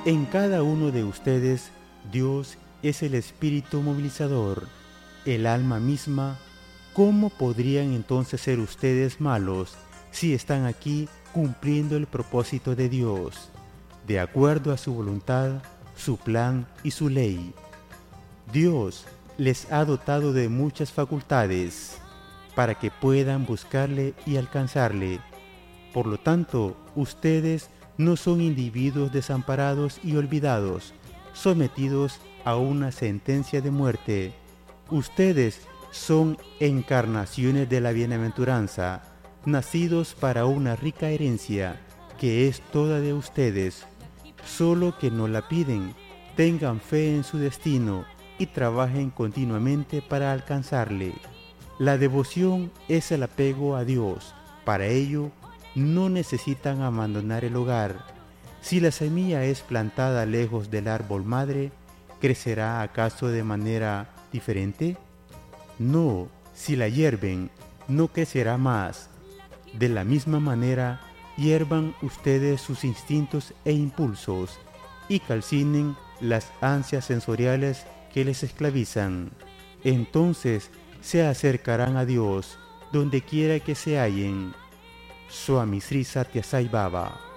En cada uno de ustedes, Dios es el espíritu movilizador, el alma misma. ¿Cómo podrían entonces ser ustedes malos si están aquí cumpliendo el propósito de Dios, de acuerdo a su voluntad, su plan y su ley? Dios les ha dotado de muchas facultades para que puedan buscarle y alcanzarle. Por lo tanto, ustedes no son individuos desamparados y olvidados, sometidos a una sentencia de muerte. Ustedes son encarnaciones de la bienaventuranza, nacidos para una rica herencia que es toda de ustedes. Solo que no la piden, tengan fe en su destino y trabajen continuamente para alcanzarle. La devoción es el apego a Dios. Para ello, no necesitan abandonar el hogar. Si la semilla es plantada lejos del árbol madre, ¿crecerá acaso de manera diferente? No, si la hierven, no crecerá más. De la misma manera, hiervan ustedes sus instintos e impulsos y calcinen las ansias sensoriales que les esclavizan. Entonces se acercarán a Dios donde quiera que se hallen. Swami Sri Sathya Sai Baba.